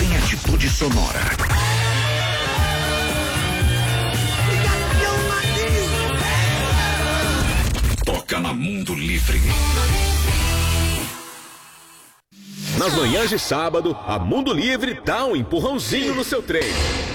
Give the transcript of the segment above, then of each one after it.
em Atitude Sonora. Toca na Mundo Livre. Nas manhãs de sábado, a Mundo Livre dá um empurrãozinho no seu trem.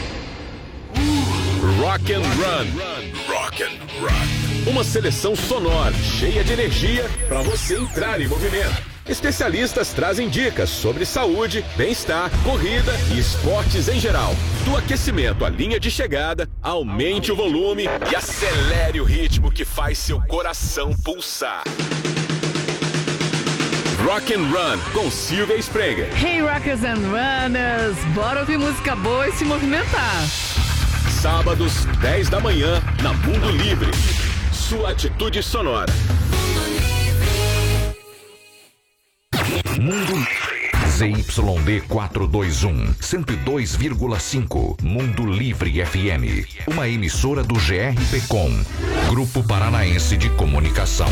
Rock and Run. Rock and Run. Uma seleção sonora, cheia de energia, para você entrar em movimento. Especialistas trazem dicas sobre saúde, bem-estar, corrida e esportes em geral. Do aquecimento à linha de chegada, aumente o volume e acelere o ritmo que faz seu coração pulsar. Rock and Run com Silvia Sprenger. Hey Rockers and Runners, bora ouvir música boa e se movimentar. Sábados, 10 da manhã, na Mundo Livre. Sua atitude sonora. Mundo Livre. ZYD 421, 102,5. Mundo Livre FM. Uma emissora do GRPcom, Grupo Paranaense de Comunicação.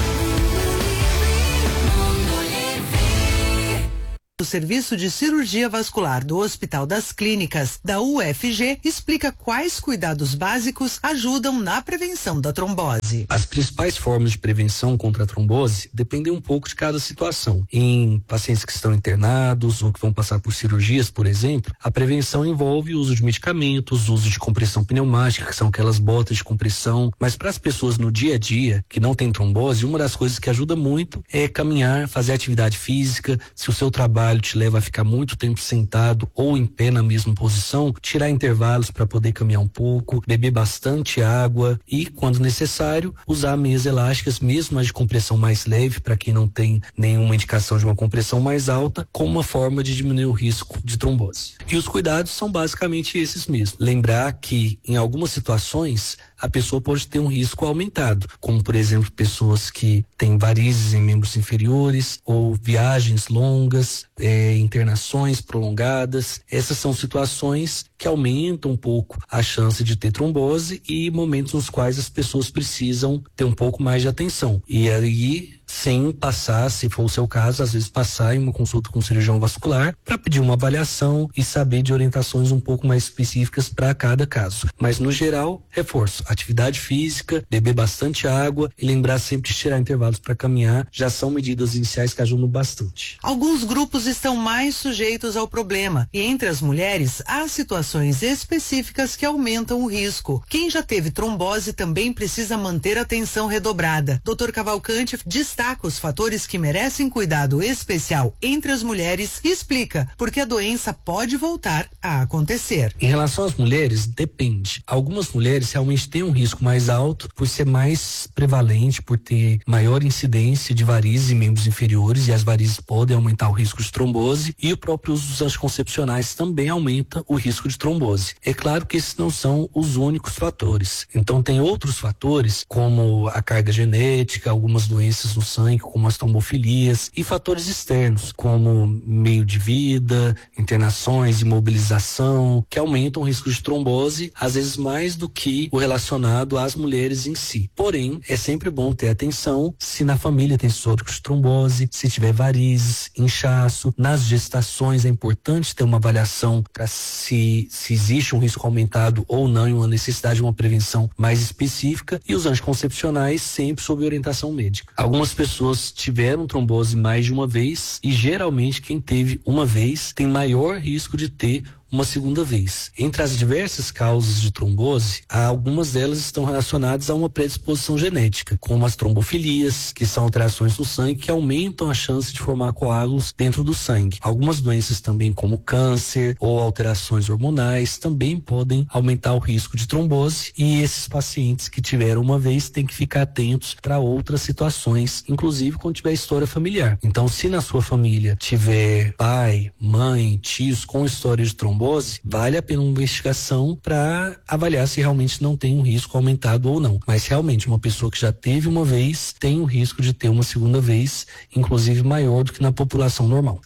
O Serviço de Cirurgia Vascular do Hospital das Clínicas da UFG explica quais cuidados básicos ajudam na prevenção da trombose. As principais formas de prevenção contra a trombose dependem um pouco de cada situação. Em pacientes que estão internados ou que vão passar por cirurgias, por exemplo, a prevenção envolve o uso de medicamentos, o uso de compressão pneumática, que são aquelas botas de compressão. Mas para as pessoas no dia a dia que não têm trombose, uma das coisas que ajuda muito é caminhar, fazer atividade física. Se o seu trabalho te leva a ficar muito tempo sentado ou em pé na mesma posição, tirar intervalos para poder caminhar um pouco, beber bastante água e, quando necessário, usar meias elásticas, mesmo as de compressão mais leve, para quem não tem nenhuma indicação de uma compressão mais alta, como uma forma de diminuir o risco de trombose. E os cuidados são basicamente esses mesmos. Lembrar que, em algumas situações, a pessoa pode ter um risco aumentado, como, por exemplo, pessoas que têm varizes em membros inferiores ou viagens longas, internações prolongadas. Essas são situações que aumentam um pouco a chance de ter trombose e momentos nos quais as pessoas precisam ter um pouco mais de atenção. E aí, sem passar, se for o seu caso, às vezes passar em uma consulta com um cirurgião vascular para pedir uma avaliação e saber de orientações um pouco mais específicas para cada caso. Mas no geral, reforço, atividade física, beber bastante água e lembrar sempre de tirar intervalos para caminhar, já são medidas iniciais que ajudam bastante. Alguns grupos estão mais sujeitos ao problema e entre as mulheres há situações específicas que aumentam o risco. Quem já teve trombose também precisa manter a atenção redobrada. Dr. Cavalcante destaca os fatores que merecem cuidado especial entre as mulheres e explica por que a doença pode voltar a acontecer. Em relação às mulheres, depende. Algumas mulheres realmente têm um risco mais alto por ser mais prevalente, por ter maior incidência de varizes em membros inferiores, e as varizes podem aumentar o risco de trombose, e o próprio uso dos anticoncepcionais também aumenta o risco de trombose. É claro que esses não são os únicos fatores. Então tem outros fatores, como a carga genética, algumas doenças no sangue, como as trombofilias, e fatores externos, como meio de vida, internações, imobilização, que aumentam o risco de trombose, às vezes mais do que o relacionado às mulheres em si. Porém, é sempre bom ter atenção se na família tem histórico de trombose, se tiver varizes, inchaço. Nas gestações é importante ter uma avaliação para se existe um risco aumentado ou não e uma necessidade de uma prevenção mais específica, e os anticoncepcionais sempre sob orientação médica. Algumas pessoas tiveram trombose mais de uma vez e geralmente quem teve uma vez tem maior risco de ter uma segunda vez. Entre as diversas causas de trombose, algumas delas estão relacionadas a uma predisposição genética, como as trombofilias, que são alterações no sangue que aumentam a chance de formar coágulos dentro do sangue. Algumas doenças também, como câncer ou alterações hormonais, também podem aumentar o risco de trombose, e esses pacientes que tiveram uma vez têm que ficar atentos para outras situações, inclusive quando tiver história familiar. Então, se na sua família tiver pai, mãe, tios com história de trombose, vale a pena uma investigação para avaliar se realmente não tem um risco aumentado ou não. Mas realmente uma pessoa que já teve uma vez tem o risco de ter uma segunda vez, inclusive maior do que na população normal.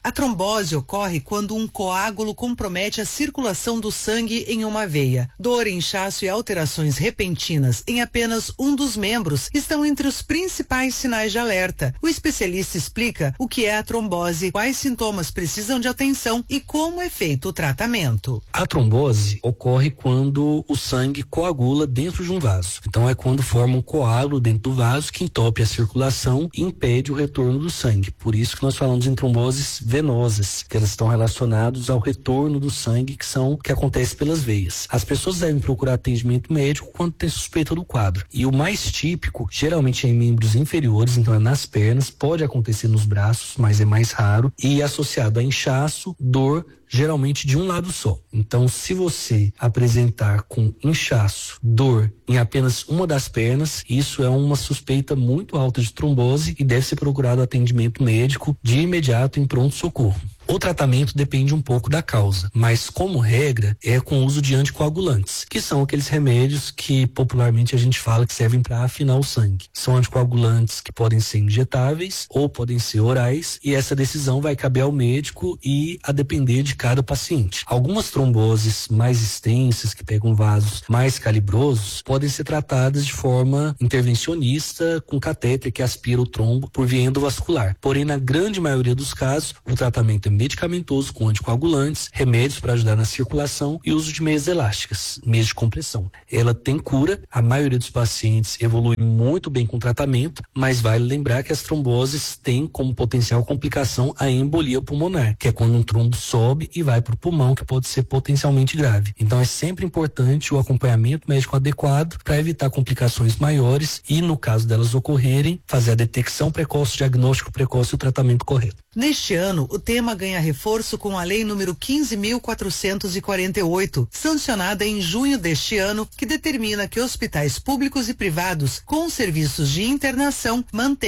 A trombose ocorre quando um coágulo compromete a circulação do sangue em uma veia. Dor, inchaço e alterações repentinas em apenas um dos membros estão entre os principais sinais de alerta. O especialista explica o que é a trombose, quais sintomas precisam de atenção e como é feito o tratamento. A trombose ocorre quando o sangue coagula dentro de um vaso. Então é quando forma um coágulo dentro do vaso que entope a circulação e impede o retorno do sangue. Por isso que nós falamos em tromboses venosas, que elas estão relacionadas ao retorno do sangue que acontece pelas veias. As pessoas devem procurar atendimento médico quando tem suspeita do quadro. E o mais típico, geralmente é em membros inferiores, então é nas pernas, pode acontecer nos braços, mas é mais raro, e associado a inchaço, dor, geralmente de um lado só. Então, se você apresentar com inchaço, dor em apenas uma das pernas, isso é uma suspeita muito alta de trombose e deve ser procurado atendimento médico de imediato em pronto-socorro. O tratamento depende um pouco da causa, mas como regra é com o uso de anticoagulantes, que são aqueles remédios que popularmente a gente fala que servem para afinar o sangue. São anticoagulantes que podem ser injetáveis ou podem ser orais, e essa decisão vai caber ao médico e a depender de cada paciente. Algumas tromboses mais extensas, que pegam vasos mais calibrosos, podem ser tratadas de forma intervencionista com catéter que aspira o trombo por via endovascular. Porém, na grande maioria dos casos, o tratamento é medicamentoso com anticoagulantes, remédios para ajudar na circulação e uso de meias elásticas, meias de compressão. Ela tem cura, a maioria dos pacientes evolui muito bem com o tratamento, mas vale lembrar que as tromboses têm como potencial complicação a embolia pulmonar, que é quando um trombo sobe e vai para o pulmão, que pode ser potencialmente grave. Então é sempre importante o acompanhamento médico adequado para evitar complicações maiores e, no caso delas ocorrerem, fazer a detecção precoce, o diagnóstico precoce e o tratamento correto. Neste ano, o tema ganha reforço com a Lei número 15.448, sancionada em junho deste ano, que determina que hospitais públicos e privados com serviços de internação mantêm